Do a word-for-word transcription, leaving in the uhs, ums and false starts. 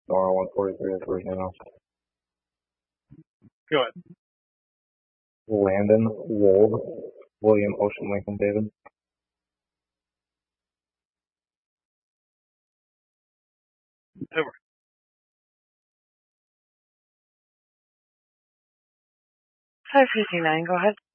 Nora one forty-three is Virginia. Go ahead. Landon Wold, William Ocean Lincoln David. Over. five fifty-nine, go ahead.